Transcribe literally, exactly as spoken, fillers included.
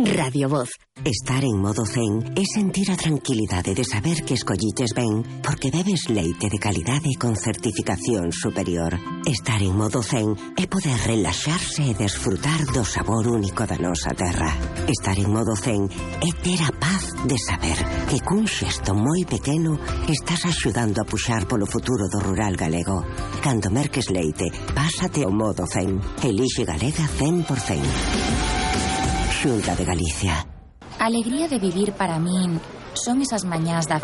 Radio Voz. Estar en modo zen é sentir a tranquilidade de saber que escolliches ben porque bebes leite de calidade con certificación superior. Estar en modo zen é poder relaxarse e desfrutar do sabor único da nosa terra. Estar en modo zen é ter a paz de saber que cun xesto moi pequeno estás axudando a puxar polo futuro do rural galego. Cando merques leite, pásate ao modo zen. Elixe Galega cen por cen. Xunta de Galicia. A alegría de vivir para min son esas mañás da